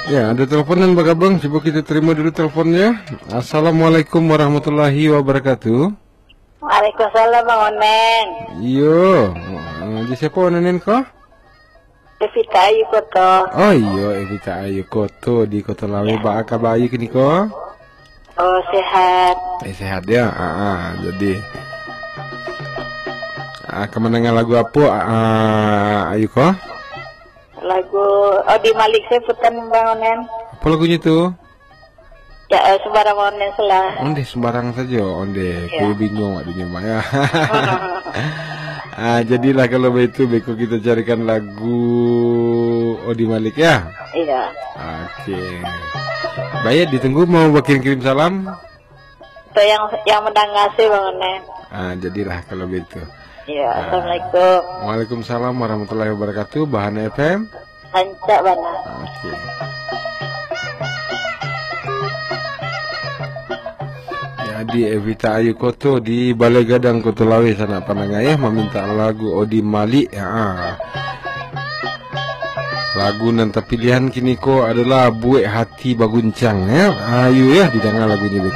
Ya, ada teleponan Bang Abang. Coba kita terima dulu teleponnya. Assalamualaikum warahmatullahi wabarakatuh. Waalaikumsalam Bang Onen. Iyo, di siapa Onen kau? Evita Ayu Koto. Oh iyo, Evita Ayu Koto di Kota Lawe. Ya. Ba kabar Ayu kini kau? Oh sehat. Sehat ya. Jadi kemenangan lagu apa Ayu kau? Lagu Odi Malik Seputan Bang Onen. Apa lagunya tuh? Ya sembarang Onen selah. Onde sembarang saja, onde. Ya. Kau bingung adunya Maya. Jadilah kalau begitu Beko kita carikan lagu Odi Malik ya. Iya. Oke. Baik, ditunggu mau kirim salam. Itu yang mendengar sih Bang Onen. Jadilah kalau begitu. Iya. Assalamualaikum. Waalaikumsalam warahmatullahi wabarakatuh. Bahan FM. Hancak bana. Oke. Jadi Evita Ayu Koto di Balai Gadang Kota Lawe sana Panangaya meminta lagu Odi Malik. Lagu nanti pilihan kini ko adalah Buek Hati Baguncang ya. Ayo ya didengar lagu ini.